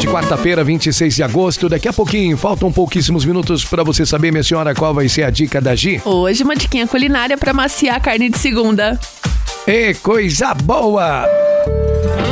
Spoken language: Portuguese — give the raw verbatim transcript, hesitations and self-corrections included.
de quarta-feira, vinte e seis de agosto. Daqui a pouquinho, faltam pouquíssimos minutos para você saber, minha senhora, qual vai ser a dica da Gi. Hoje uma diquinha culinária para maciar a carne de segunda. E coisa boa!